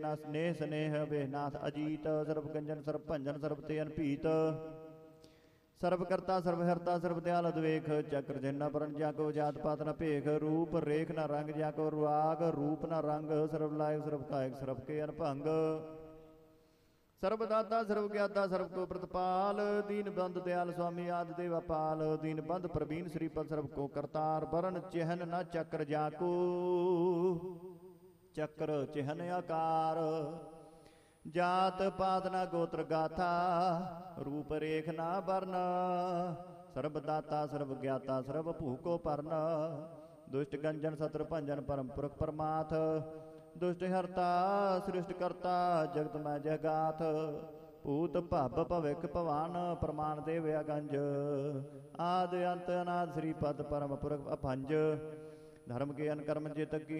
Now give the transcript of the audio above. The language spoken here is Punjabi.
ਨਾ ਸਨੇਹ ਸਨੇਹ ਵੇਹਨਾਥ ਅਜੀਤ। ਸਰਬ ਗੰਜਨ ਸਰਬ ਭੰਜਨ ਸਰਬ ਤੇ ਅਨਭੀਤ। ਸਰਬ ਕਰਤਾ ਸਰਬ ਹਰਤਾ ਸਰਬ ਦਿਆਲ ਅਦਵੇਖ। ਚੱਕਰ ਜਿੰਨਾ ਪਰਨ ਜਾ ਕੋ ਜਾਤ ਪਾਤ ਨ ਭੇਖ। ਰੂਪ ਰੇਖ ਨ ਰੰਗ ਜਾ ਕੋ ਰੁਆਗ। ਰੂਪ ਨ ਰੰਗ ਸਰਬ ਲਾਇਕ ਸਰਬ ਕਾਇਕ ਸਰਬ ਕੇ ਅਨਭੰਗ। ਸਰਬ ਦਾਤਾ ਸਰਬ ਗਿਆਤਾ ਸਰਬ ਕੋ ਪ੍ਰਤਪਾਲ। ਦੀਨ ਬੰਦ ਦਿਆਲ ਸੁਆਮੀ ਆਦਿ ਦੇਵਾਪਾਲ। ਦੀਨ ਬੰਦ ਪ੍ਰਵੀਨ ਸ੍ਰੀਪਦ ਸਰਬ ਕੋ ਕਰਤਾਰ। ਬਰਨ ਚਿਹਨ ਨ ਚੱਕਰ ਜਾ ਕੋ ਚੱਕਰ ਚਿਹਨ ਆਕਾਰ। ਜਾਤ ਪਾਤ ਨਾ ਗੋਤਰ ਗਾਥਾ। ਰੂਪ ਰੇਖ ਨਾ ਵਰਨ। ਸਰਬ ਦਾਤਾ ਸਰਬ ਗਿਆਤਾ ਸਰਬ ਭੂਕੋ ਪਰਨ। ਦੁਸ਼ਟ ਗੰਜਨ ਸਤਰ ਭੰਜਨ ਪਰਮ ਪੁਰਖ ਪਰਮਾਥ। ਦੁਸ਼ਟ ਹਰਤਾ ਸ੍ਰਿਸ਼ਟ ਕਰਤਾ ਜਗਤ ਮੈਂ ਜਗਾਥ। ਭੂਤ ਭਵ ਭਵਿਖ ਭਵਾਨ ਪ੍ਰਮਾਨ ਦੇਵ ਅਗੰਜ। ਆਦਿ ਅੰਤ ਅਨਾਦ ਸ੍ਰੀ ਪਦ ਪਰਮ ਪੁਰਖ ਅਭੰਜ। ਧਰਮ ਕੇ ਅਨ ਕਰਮ ਜਿਤ ਕੀ